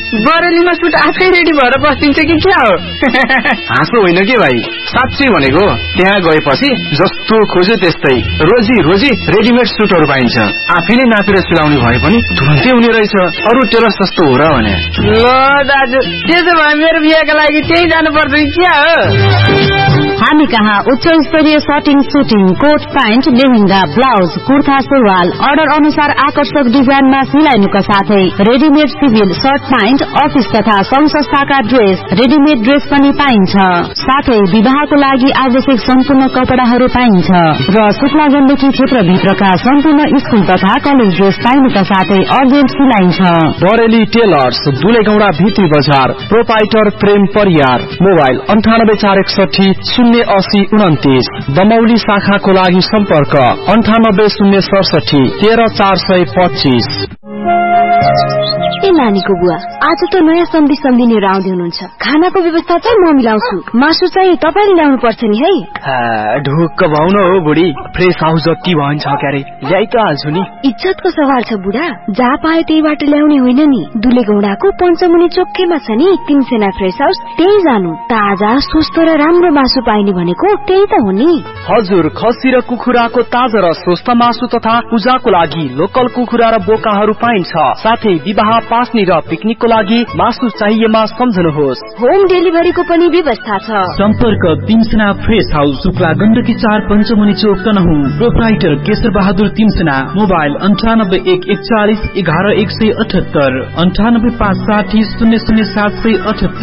बरेलीमा suit आफै ready भएर बस्दिन्छ कि क्या हो? हाँसो होइन के भाइ, साँच्चै भनेको। त्यहाँ गएपछि जस्तो खोज्यो त्यस्तै रोजी रोजी रेडिमेड सुटहरू पाइन्छ। आफैले नापेर सिलाउने भए पनि तुरन्तै हुने रहेछ। अरू टेलर सस्तो हो र भने। ल दाजु, त्यसो भए मेरो बिहाको लागि त्यही जानु पर्छ कि क्या हो? हामी कहाँ उच्च स्तरीय सटिङ, shooting, coat pant, lehenga, blouse, kurta, सुरुवाल अर्डर अनुसार आकर्षक डिजाइनमा सिलाइनुका साथै readymade civil short pant, office तथा संघ संस्थाका ड्रेस, रेडिमेड ड्रेस पनि पाइन्छ। साथै विवाहको लागि आवश्यक सम्पूर्ण कपडाहरू पाइन्छ र शुक्ला गण्डकी क्षेत्रभित्रका सम्पूर्ण स्कूल तथा कलेज ड्रेस पाइनुका साथै अर्जेन्ट सिलाइन्छ। बरेली टेलर्स, दुलेगौडा भित्री बजार, प्रोपाइटर प्रेम परियार। मोबाइल 9846 दमौली शाखाको लागि सम्पर्क 9806 13425। ए नानीको बुवा, आज त नयाँ सम्धी लिएर आउँदै हुनुहुन्छ। खानाको व्यवस्था चाहिँ म मिलाउँछु, मासु चाहिँ तपाईले ल्याउनु पर्छ नि है। ढुक्क भाउन हो बुढी, फ्रेस हाउस जति भन्छ क्यारे ल्याइ त हाल्छु नि। इज्जतको सवाल छ बुढा, जहाँ पाए त्यहीबाट ल्याउने होइन नि। दुलेगौडाको पञ्चमुनि चोकैमा छ नि तिनसेना फ्रेस हाउस, त्यही जानु। ताजा स्वस्थ र राम्रो मासु पाइने भनेको त्यही त हो नि। हजुर, खसी र कुखुराको ताजा र स्वस्थ मासु तथा पूजाको लागि लोकल कुखुरा र बोकाहरू पाइन्छ। साथै विवाह, पास्नी र पिकनिकको लागि मासु चाहिएमा सम्झनुहोस्। होम डेलिभरीको पनि व्यवस्था छ। सम्पर्क तिमसेना फ्रेस हाउस, शुक्ला गण्डकी 4 पञ्चमुनि चोक तनहुँ। प्रोप्राइटर केशर बहादुर तिमसेना। मोबाइल 9814111178 9856 000778।